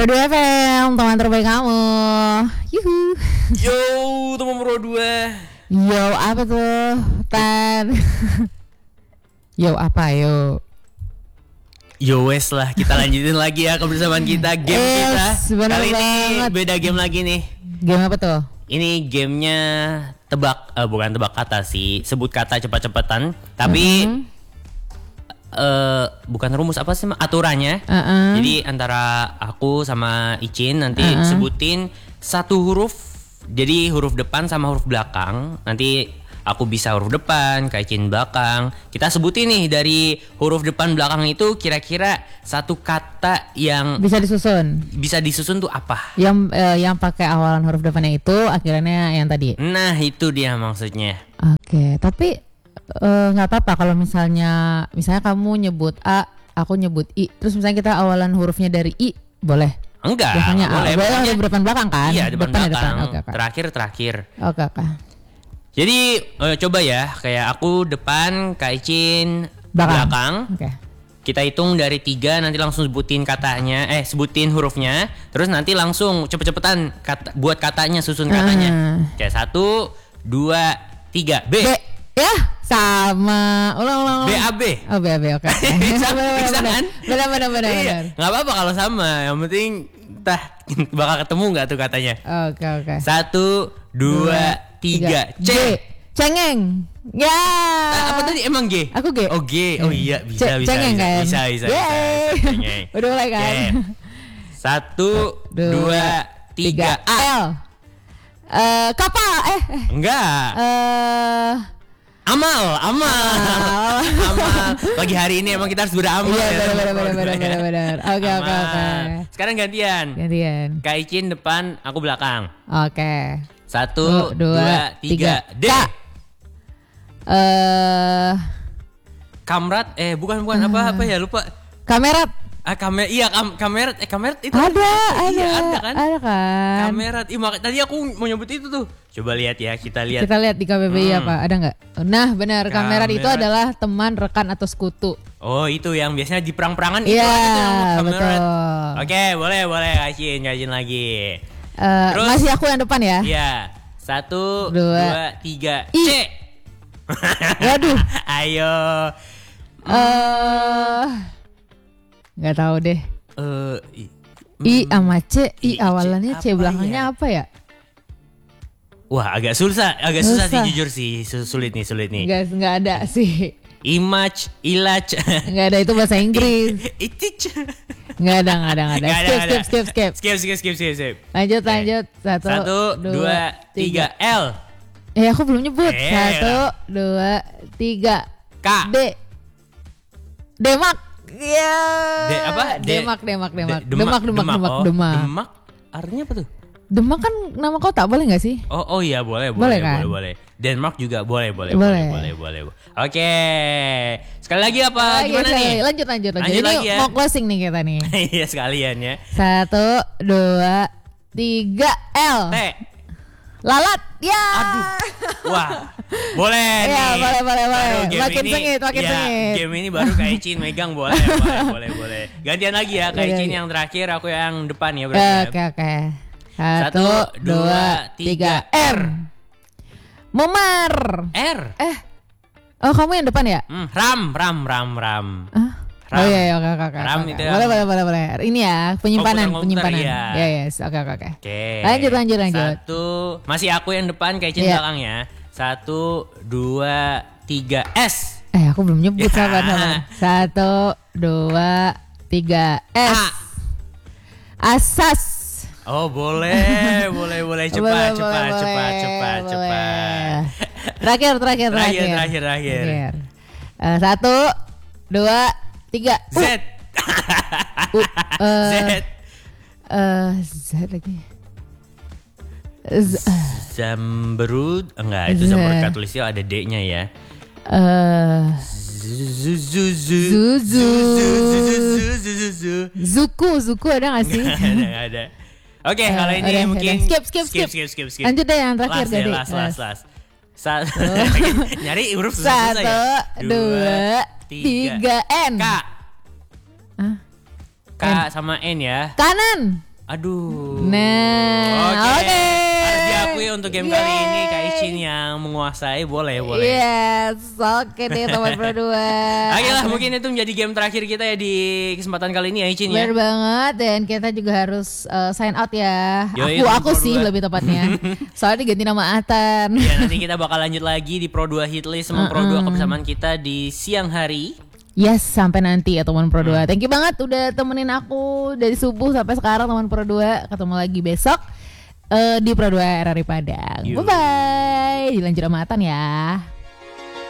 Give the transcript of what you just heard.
Pro 2 FM, teman terbaik kamu. Yuhu. Yo, teman Pro 2. Yo, apa tuh? Yo, apa yo? Yo wes lah, kita lanjutin lagi ya kebersamaan kita, game kita. Kali ini beda game lagi nih. Game apa tuh? Ini gamenya bukan tebak kata sih, sebut kata cepet-cepetan. Tapi bukan rumus, apa sih aturannya. Jadi antara aku sama Icin nanti sebutin satu huruf. Jadi huruf depan sama huruf belakang. Nanti aku bisa huruf depan, Kak Icin belakang. Kita sebutin nih dari huruf depan belakang itu kira-kira satu kata yang bisa disusun. Bisa disusun tuh apa? Yang pakai awalan huruf depannya itu akhirnya yang tadi. Nah, itu dia maksudnya. Oke, tapi nggak apa-apa kalau misalnya kamu nyebut A, aku nyebut I, terus misalnya kita awalan hurufnya dari I, boleh? Enggak. Biasanya boleh depan belakang kan? Iya, depan belakang. Okay. Terakhir. Oke. Jadi coba ya, kayak aku depan, Kak Icin belakang. Oke. Kita hitung dari 3, nanti langsung sebutin katanya, sebutin hurufnya, terus nanti langsung cepet-cepetan buat katanya, susun katanya. Kayak 1, 2, 3, B. Ya, sama. Ulang. BAB. Oh, BAB, oke. Bisa kan? Benar. Iya, nggak apa-apa kalau sama. Yang penting bakal ketemu nggak tuh katanya. Oke. 1, 2, 3, C. Cengeng. Ya. Apa tadi emang G? Aku G. Oh G. Oh iya, bisa. Cengeng kan? Bisa. Cengeng. Udah mulai kan? 1, 2, 3, A. L. Kapal. Enggak. Amal. Pagi hari ini emang kita harus beramal. Iya, benar. Oke. Sekarang gantian. Kak Icin depan, aku belakang. Oke. 1, 2, 3, D. Kamrat, bukan apa ya, lupa. Kamerat. Kamerat itu ada kan? Ada kan? Kamerat. Tadi aku mau nyebut itu tuh. Coba lihat ya, kita lihat di KBBI apa? Ada nggak? Nah, benar. Kamerat itu adalah teman, rekan atau sekutu. Oh, itu yang biasanya di perang-perangan itu. Iya, betul. Oke, boleh Kacin lagi. Terus masih aku yang depan ya? Iya. 1, 2, 3, C. Waduh. Ayo. Nggak tahu deh. I sama C, I awalannya C, belakangnya apa ya? Wah, agak susah sih, jujur sih, sulit nih. Nggak ada sih. Ilaj. Nggak ada, itu bahasa Inggris. Itich. Nggak ada. Skip. Lanjut. 1, 2, 3, L. Aku belum nyebut. 1, 2, 3, K. D. Demak. Iya. Demak. Demak. Artinya apa tuh? Demak kan nama kota, boleh nggak sih? Oh iya, boleh. Kan? Boleh. Denmark juga boleh. Oke. Sekali lagi apa? Gimana nih? Lanjut. Lanjut Ini lagi ya. mau closing nih kita nih. Iya, sekalian ya. 1, 2, 3, L. T. Lalat. Ya. Aduh. Wah. Boleh nih. Ya, boleh. Makin ini, sengit. Game ini baru Kak Icin megang, boleh. Gantian lagi ya, Kak Icin yang terakhir, aku yang depan ya berarti. Oke. 1, 2, 3, R. Memar. R. Oh, kamu yang depan ya? Ram. Oh iya, oke. Ram itu. Boleh. Ini ya, penyimpanan. Iya. Yes, oke. Oke. Lanjut. 1, masih aku yang depan, Kak Icin belakang ya. 1, 2, 3, S. Aku belum nyebut, sabar. 1, 2, 3, S. Asas. Oh, boleh. Cepat. Terakhir. 1, 2, 3. Z. Z lagi. Zamberud. Enggak, itu Zamberud Katulistiwa ada D-nya ya. Zuku ada nggak sih? Ada. Oke, kalau ini mungkin skip. Lanjut deh yang terakhir jadi. Last. Nyari huruf 1, 2, 3, N. K. K sama N ya. Kanan. Aduh. Nah, oke. Harus diakui untuk game kali ini Kak Icin yang menguasai. Boleh. Yes, oke deh teman Pro 2. Oke lah, mungkin itu menjadi game terakhir kita ya di kesempatan kali ini ya Icin ya. Benar banget, dan kita juga harus sign out ya. Yoi, Aku Pro sih 2. lebih tepatnya. Soalnya diganti nama Atan. Ya, nanti kita bakal lanjut lagi di Pro 2 Hitlist sama Pro 2 kebersamaan kita di siang hari. Yes, sampai nanti ya teman Pro 2. Thank you banget udah temenin aku dari subuh sampai sekarang teman Pro 2. Ketemu lagi besok di Pro 2 RRI Padang. Bye bye. Dilanjut sama Atan ya.